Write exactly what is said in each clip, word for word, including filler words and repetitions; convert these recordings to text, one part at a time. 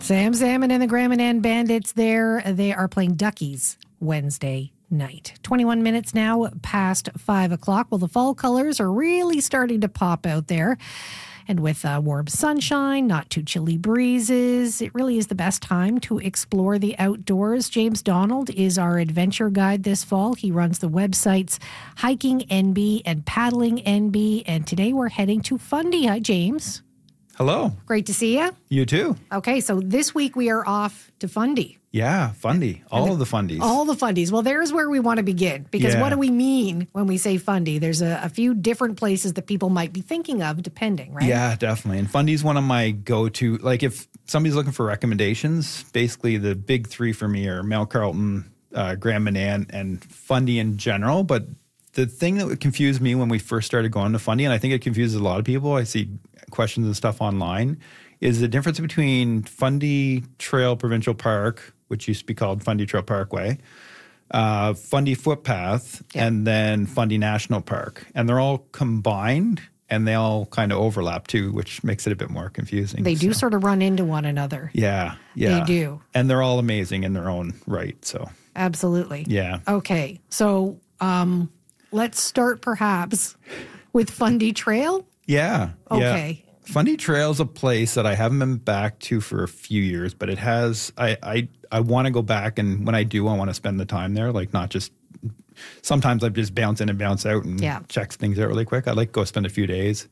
Sam Salmon and the Graham and Ann Bandits there. They are playing Duckies Wednesday night. twenty-one minutes now past five o'clock. Well, the fall colors are really starting to pop out there. And with uh, warm sunshine, not too chilly breezes, it really is the best time to explore the outdoors. James Donald is our adventure guide this fall. He runs the websites Hiking N B and Paddling N B. And today we're heading to Fundy. Hi, James. Hello. Great to see you. You too. Okay, so this week we are off to Fundy. Yeah, Fundy. All the, of the Fundies. All the Fundies. Well, there's where we want to begin. Because yeah. what do we mean when we say Fundy? There's a, a few different places that people might be thinking of, depending, right? Yeah, definitely. And Fundy's one of my go-to. Like if somebody's looking for recommendations, basically the big three for me are Mount Carlton, uh, Graham and Ann, and Fundy in general. But the thing that would confuse me when we first started going to Fundy, and I think it confuses a lot of people, I see questions and stuff online, is the difference between Fundy Trail Provincial Park, which used to be called Fundy Trail Parkway, uh, Fundy Footpath, yeah. and then Fundy National Park. And they're all combined, and they all kind of overlap too, which makes it a bit more confusing. They do so. sort of run into one another. Yeah, yeah. They do. And they're all amazing in their own right, so. Absolutely. Yeah. Okay, so um, let's start perhaps with Fundy Trail. Yeah. Okay. Yeah. Fundy Trail is a place that I haven't been back to for a few years, but it has, I I, I want to go back, and when I do, I want to spend the time there, like not just, sometimes I just bounce in and bounce out and yeah. check things out really quick. I'd like to go spend a few days.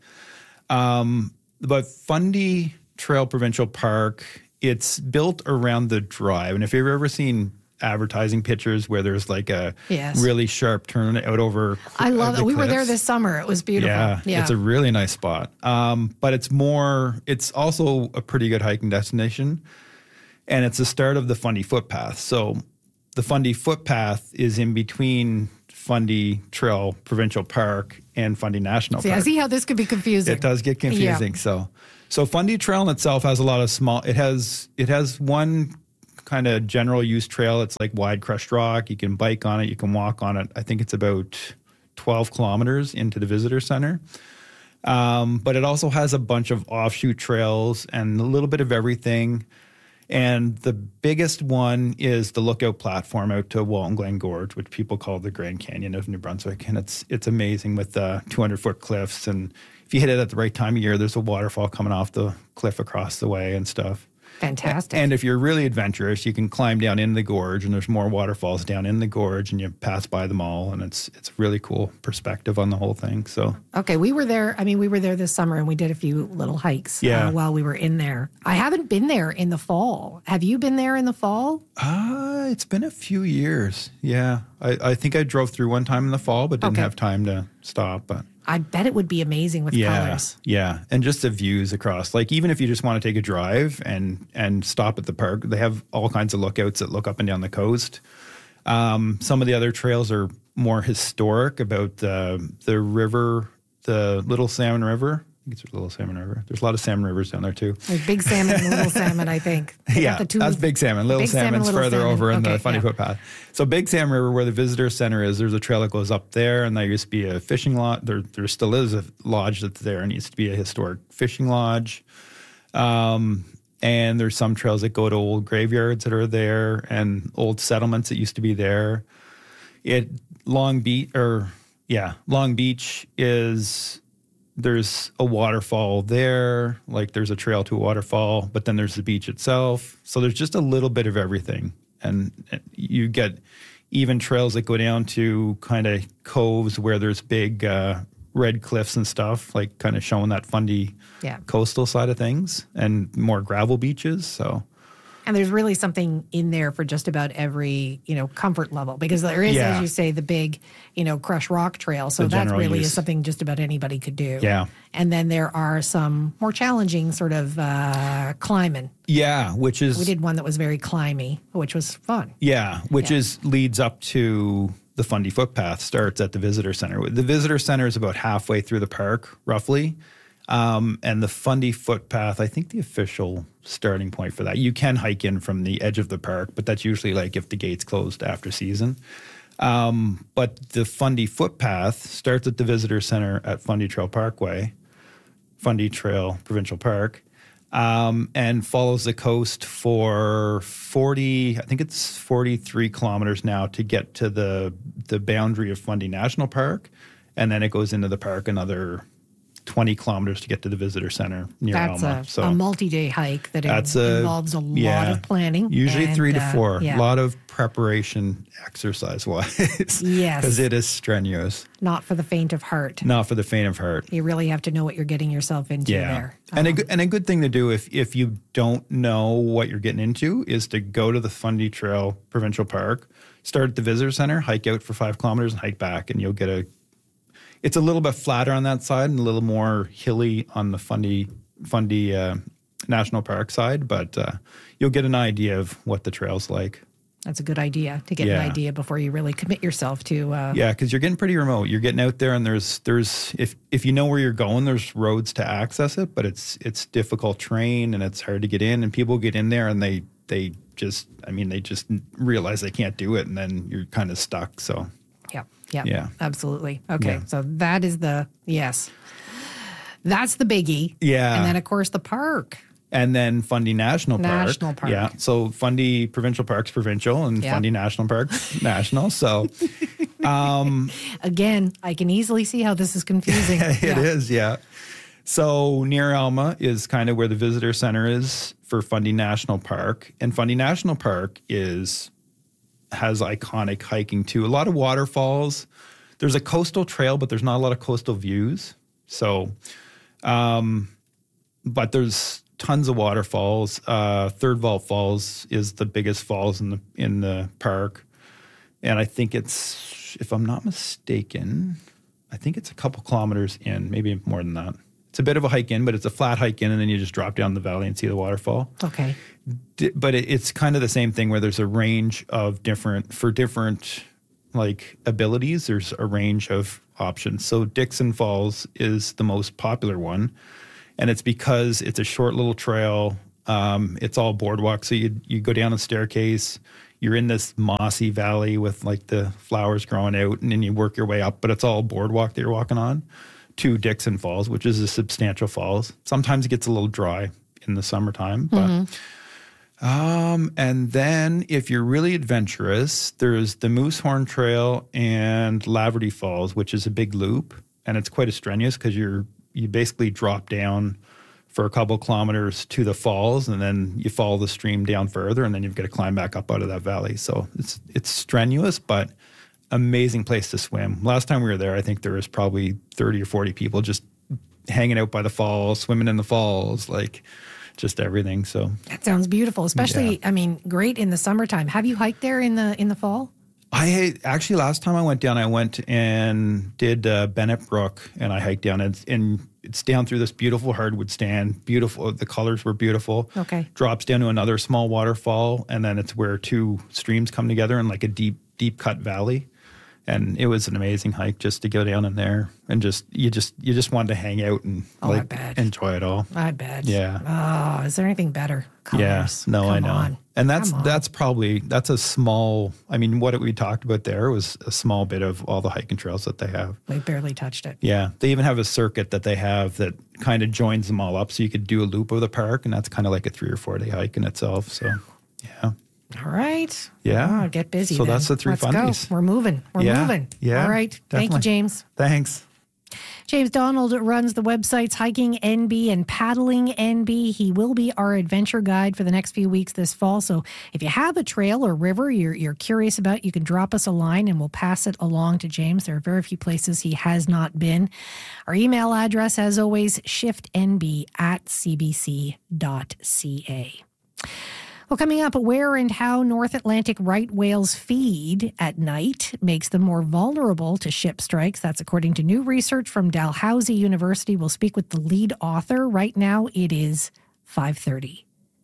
Um, but Fundy Trail Provincial Park, it's built around the drive, and if you've ever seen advertising pictures where there's like a yes. really sharp turn out over I love that. We cliffs. were there this summer. It was beautiful. Yeah, yeah. It's a really nice spot. Um, but it's more, it's also a pretty good hiking destination. And it's the start of the Fundy Footpath. So the Fundy Footpath is in between Fundy Trail Provincial Park and Fundy National see, Park. I see how this could be confusing. It does get confusing. Yeah. So so Fundy Trail in itself has a lot of small, it has it has one kind of general use trail. It's like wide crushed rock. You can bike on it. You can walk on it. I think it's about twelve kilometers into the visitor center. Um, but it also has a bunch of offshoot trails and a little bit of everything. And the biggest one is the lookout platform out to Walton Glen Gorge, which people call the Grand Canyon of New Brunswick. And it's it's amazing with the two hundred foot cliffs. And if you hit it at the right time of year, there's a waterfall coming off the cliff across the way and stuff. Fantastic. And if you're really adventurous, you can climb down in the gorge, and there's more waterfalls down in the gorge, and you pass by them all, and it's it's a really cool perspective on the whole thing. So okay, we were there. I mean, we were there this summer, and we did a few little hikes yeah. uh, while we were in there. I haven't been there in the fall. Have you been there in the fall? Uh, it's been a few years. Yeah, I, I think I drove through one time in the fall, but didn't okay. have time to stop. But I bet it would be amazing with yeah, colors. Yeah, and just the views across. Like even if you just want to take a drive and and stop at the park, they have all kinds of lookouts that look up and down the coast. Um, some of the other trails are more historic about the the river, the Little Salmon River. I think it's Little Salmon River. There's a lot of salmon rivers down there too. There's Big Salmon and Little Salmon, I think. They yeah, two, that's Big Salmon. Little Big Salmon's salmon, further salmon. over in okay, the Fundy yeah. Footpath. So Big Salmon River, where the visitor center is, there's a trail that goes up there, and there used to be a fishing lodge. There, there still is a lodge that's there, and it used to be a historic fishing lodge. Um, and there's some trails that go to old graveyards that are there, and old settlements that used to be there. It Long Beach, or yeah, Long Beach is. There's a waterfall there, like there's a trail to a waterfall, but then there's the beach itself. So there's just a little bit of everything. And you get even trails that go down to kind of coves where there's big uh, red cliffs and stuff, like kind of showing that Fundy yeah. coastal side of things, and more gravel beaches. So. And there's really something in there for just about every, you know, comfort level, because there is, yeah. as you say, the big, you know, Crush Rock Trail. So The that general really use. is something just about anybody could do. Yeah. And then there are some more challenging sort of uh, climbing. Yeah, which is... We did one that was very climby, which was fun. Yeah, which Yeah. is leads up to the Fundy Footpath, starts at the visitor center. The visitor center is about halfway through the park, roughly. Um, and the Fundy Footpath, I think the official starting point for that, you can hike in from the edge of the park, but that's usually like if the gates closed after season. Um, but the Fundy Footpath starts at the visitor center at Fundy Trail Parkway, Fundy Trail Provincial Park. um, and follows the coast for forty, I think it's forty-three kilometers now to get to the the boundary of Fundy National Park. And then it goes into the park another twenty kilometers to get to the visitor center near That's Alma. a, so a multi-day hike that that's involves a, a lot yeah, of planning. Usually and, three to uh, four. A yeah. lot of preparation exercise-wise. Yes. Because it is strenuous. Not for the faint of heart. Not for the faint of heart. You really have to know what you're getting yourself into Yeah. there. And, Um, a, good- and a good thing to do if, if you don't know what you're getting into is to go to the Fundy Trail Provincial Park, start at the visitor center, hike out for five kilometers and hike back, and you'll get a it's a little bit flatter on that side and a little more hilly on the Fundy Fundy uh, National Park side, but uh, you'll get an idea of what the trail's like. That's a good idea to get Yeah. an idea before you really commit yourself to. Uh, Yeah, because you're getting pretty remote. You're getting out there, and there's there's if if you know where you're going, there's roads to access it, but it's it's difficult terrain and it's hard to get in. And people get in there and they they just I mean they just realize they can't do it, and then you're kind of stuck. So. Yeah, yeah, Yeah. absolutely. Okay, Yeah. so that is the, yes, that's the biggie. Yeah. And then, of course, the park. And then Fundy National Park. National Park. Yeah. So Fundy Provincial Park's provincial and Yeah. Fundy National Park's national. So Again, I can easily see how this is confusing. it is, yeah. So near Alma is kind of where the visitor center is for Fundy National Park. And Fundy National Park is has iconic hiking too. A lot of waterfalls. There's a coastal trail, but there's not a lot of coastal views. So, um, but there's tons of waterfalls. Uh, Third Vault Falls is the biggest falls in the in the park, and I think it's, if I'm not mistaken, I think it's a couple kilometers in, maybe more than that. It's a bit of a hike in, but it's a flat hike in, and then you just drop down the valley and see the waterfall. Okay. D- But it, it's kind of the same thing where there's a range of different, for different like abilities, there's a range of options. So Dixon Falls is the most popular one, and it's because it's a short little trail. Um, it's all boardwalk. So you you go down a staircase, you're in this mossy valley with like the flowers growing out, and then you work your way up, but it's all boardwalk that you're walking on to Dixon Falls, which is a substantial falls. Sometimes it gets a little dry in the summertime, but Mm-hmm. um, and then if you're really adventurous, there's the Moosehorn Trail and Laverty Falls, which is a big loop, and it's quite a strenuous because you're you basically drop down for a couple kilometers to the falls, and then you follow the stream down further, and then you've got to climb back up out of that valley. So it's it's strenuous, but amazing place to swim. Last time we were there, I think there was probably thirty or forty people just hanging out by the falls, swimming in the falls, like just everything. So That sounds beautiful, especially, Yeah. I mean, great in the summertime. Have you hiked there in the in the fall? I actually, last time I went down, I went and did uh, Bennett Brook, and I hiked down, and, and it's down through this beautiful hardwood stand. Beautiful. The colors were beautiful. Okay. Drops down to another small waterfall, and then it's where two streams come together in like a deep, deep cut valley. And it was an amazing hike just to go down in there, and just you just you just wanted to hang out and Oh, I like bet. enjoy it all. I bet. Yeah. Oh, is there anything better? Colors. Yeah, no, Come I know. on. And that's Come on. that's probably that's a small. I mean, what we talked about there was a small bit of all the hiking trails that they have. We barely touched it. Yeah, they even have a circuit that they have that kind of joins them all up, so you could do a loop of the park, and that's kind of like a three or four day hike in itself. So, yeah, All right. Yeah. Oh, get busy. So then. that's the three Let's fundies. go. We're moving. We're Yeah, moving. yeah, All right. Thank you, definitely. James. thanks. James Donald runs the websites Hiking N B and Paddling N B. He will be our adventure guide for the next few weeks this fall. So if you have a trail or river you're, you're curious about, you can drop us a line and we'll pass it along to James. There are very few places he has not been. Our email address, as always, shiftnb at cbc dot ca. Well, coming up, where and how North Atlantic right whales feed at night makes them more vulnerable to ship strikes. That's according to new research from Dalhousie University. We'll speak with the lead author. Right now, it is five thirty.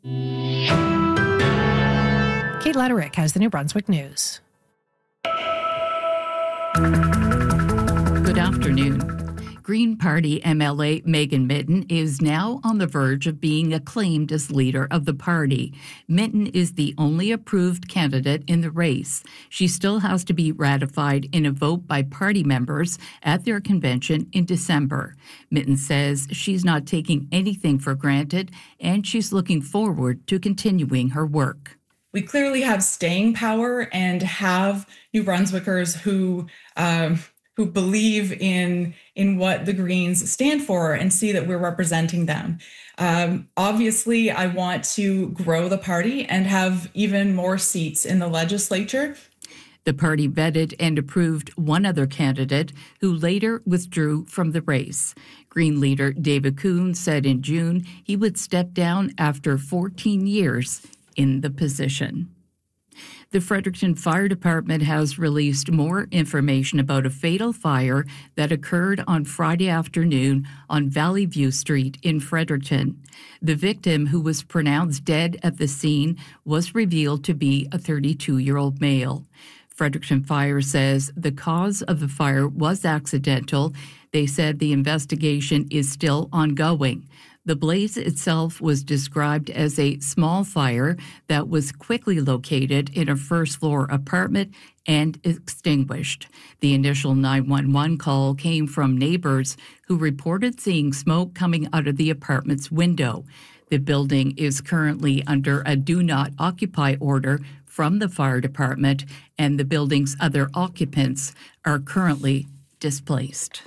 Kate Letterick has the New Brunswick News. Good afternoon. Green Party M L A Megan Mitton is now on the verge of being acclaimed as leader of the party. Mitton is the only approved candidate in the race. She still has to be ratified in a vote by party members at their convention in December. Mitton says she's not taking anything for granted, and she's looking forward to continuing her work. We clearly have staying power and have New Brunswickers who um, who believe in in what the Greens stand for and see that we're representing them. Um, obviously, I want to grow the party and have even more seats in the legislature. The party vetted and approved one other candidate who later withdrew from the race. Green leader David Coon said in June he would step down after fourteen years in the position. The Fredericton Fire Department has released more information about a fatal fire that occurred on Friday afternoon on Valley View Street in Fredericton. The victim, who was pronounced dead at the scene, was revealed to be a thirty-two-year-old male. Fredericton Fire says the cause of the fire was accidental. They said the investigation is still ongoing. The blaze itself was described as a small fire that was quickly located in a first-floor apartment and extinguished. The initial nine one one call came from neighbors who reported seeing smoke coming out of the apartment's window. The building is currently under a do not occupy order from the fire department, and the building's other occupants are currently displaced.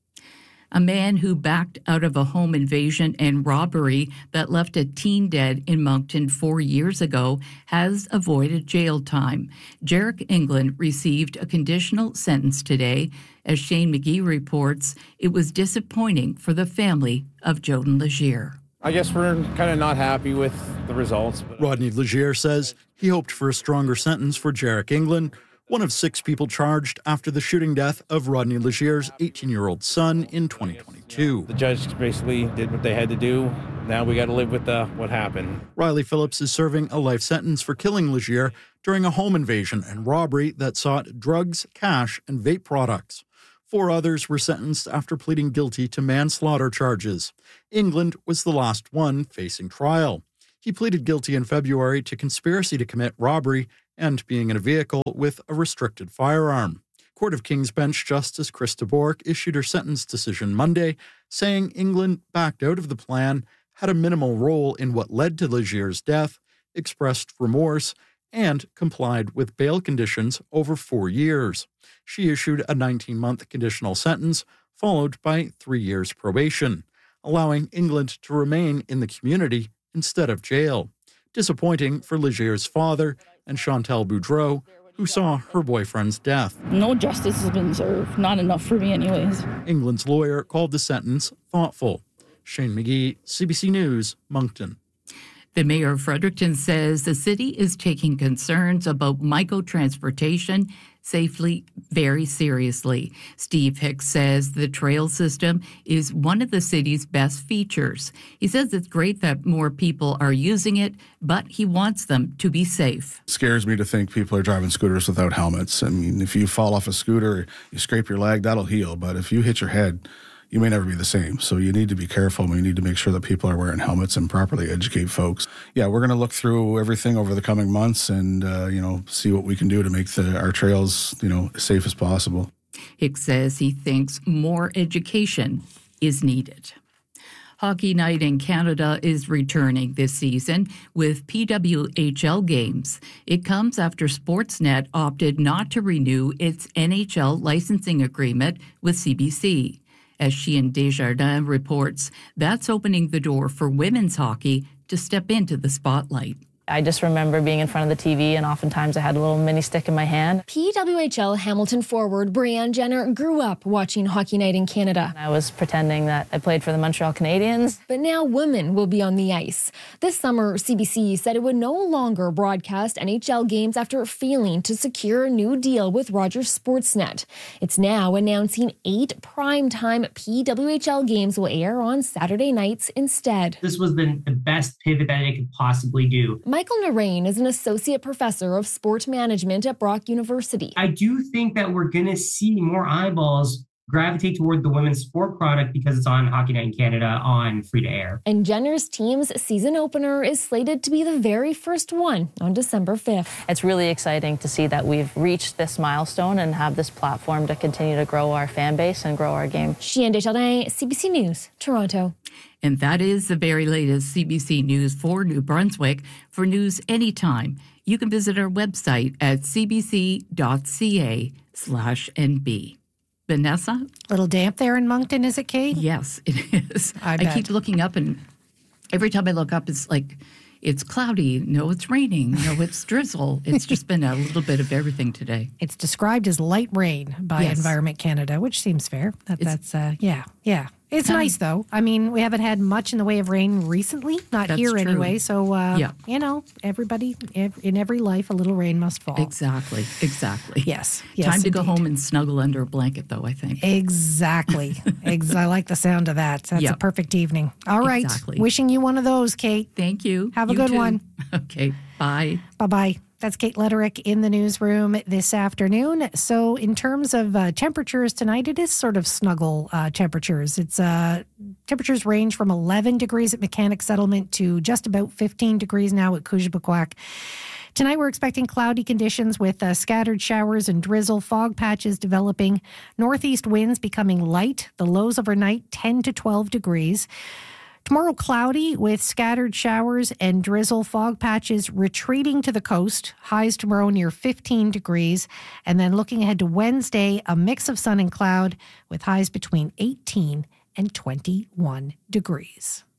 A man who backed out of a home invasion and robbery that left a teen dead in Moncton four years ago has avoided jail time. Jarek England received a conditional sentence today. As Shane McGee reports, it was disappointing for the family of Joden Legier. I guess we're kind of not happy with the results. But Rodney Legier says he hoped for a stronger sentence for Jarek England, one of six people charged after the shooting death of Rodney Legier's eighteen-year-old son in twenty twenty-two. The judge basically did what they had to do. Now we got to live with uh, what happened. Riley Phillips is serving a life sentence for killing Legier during a home invasion and robbery that sought drugs, cash, and vape products. Four others were sentenced after pleading guilty to manslaughter charges. England was the last one facing trial. He pleaded guilty in February to conspiracy to commit robbery and being in a vehicle with a restricted firearm. Court of King's Bench Justice Krista Bork issued her sentence decision Monday, saying England backed out of the plan, had a minimal role in what led to Legier's death, expressed remorse, and complied with bail conditions over four years. She issued a nineteen-month conditional sentence, followed by three years probation, allowing England to remain in the community instead of jail. Disappointing for Legier's father and Chantal Boudreau, who saw her boyfriend's death. No justice has been served. Not enough for me anyways. England's lawyer called the sentence thoughtful. Shane McGee, C B C News, Moncton. The mayor of Fredericton says the city is taking concerns about microtransportation safely very seriously. Steve Hicks says the trail system is one of the city's best features. He says it's great that more people are using it, but he wants them to be safe. It scares me to think people are driving scooters without helmets. I mean, if you fall off a scooter, you scrape your leg, that'll heal. But if you hit your head, you may never be the same. So you need to be careful. We need to make sure that people are wearing helmets and properly educate folks. Yeah, we're going to look through everything over the coming months and, uh, you know, see what we can do to make the, our trails, you know, as safe as possible. Hicks says he thinks more education is needed. Hockey Night in Canada is returning this season with P W H L games. It comes after Sportsnet opted not to renew its N H L licensing agreement with C B C. As Sheehan Desjardins reports, that's opening the door for women's hockey to step into the spotlight. I just remember being in front of the T V, and oftentimes I had a little mini stick in my hand. P W H L Hamilton forward Brianne Jenner grew up watching Hockey Night in Canada. I was pretending that I played for the Montreal Canadiens. But now women will be on the ice. This summer, C B C said it would no longer broadcast N H L games after failing to secure a new deal with Rogers Sportsnet. It's now announcing eight primetime P W H L games will air on Saturday nights instead. This was the, the best pivot that they could possibly do. Michael Narain is an associate professor of sport management at Brock University. I do think that we're going to see more eyeballs gravitate toward the women's sport product because it's on Hockey Night in Canada on free-to-air. And Jenner's team's season opener is slated to be the very first one on December fifth. It's really exciting to see that we've reached this milestone and have this platform to continue to grow our fan base and grow our game. Chien Desjardins, C B C News, Toronto. And that is the very latest C B C News for New Brunswick. For news anytime, you can visit our website at cbc.ca slash NB. Vanessa? A little damp there in Moncton, is it, Kate? Yes, it is. I, I keep looking up, and every time I look up, it's like, it's cloudy. No, it's raining. No, it's drizzle. It's just been a little bit of everything today. It's described as light rain by Yes. Environment Canada, which seems fair. That, It's- that's, uh, yeah, yeah. It's Um, nice, though. I mean, we haven't had much in the way of rain recently, not That's here true. anyway. So, uh, Yeah. you know, everybody, ev- in every life, a little rain must fall. Exactly, exactly. Yes, yes, Time to go indeed. home and snuggle under a blanket, though, I think. Exactly. Ex- I like the sound of that. That's Yep. a perfect evening. All right. Exactly. Wishing you one of those, Kate. Thank you. Have a You good too. one. Okay, bye. Bye-bye. That's Kate Letterick in the newsroom this afternoon. So in terms of uh, temperatures tonight, it is sort of snuggle uh, temperatures. It's uh, temperatures range from eleven degrees at Mechanic Settlement to just about fifteen degrees now at Koujibakwak. Tonight, we're expecting cloudy conditions with uh, scattered showers and drizzle, fog patches developing, northeast winds becoming light, the lows overnight ten to twelve degrees. Tomorrow, cloudy with scattered showers and drizzle, fog patches retreating to the coast. Highs tomorrow near fifteen degrees. And then looking ahead to Wednesday, a mix of sun and cloud with highs between eighteen and twenty-one degrees.